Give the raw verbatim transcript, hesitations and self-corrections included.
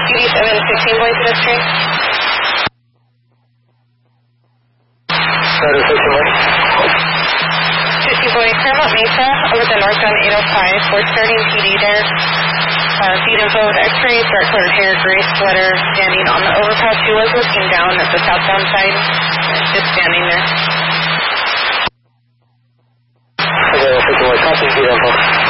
eighty-seven fifteen Boise pedestrian. Sorry, fifteen Boise. fifteen Boise, Claremont Mesa, over the northbound eight oh five. We're starting P D there. Uh, feed info with x-ray, dark colored hair, gray sweater, standing on the overpass. She was looking down at the southbound side, just standing there. Okay, fifteen Boise, copy, feed info.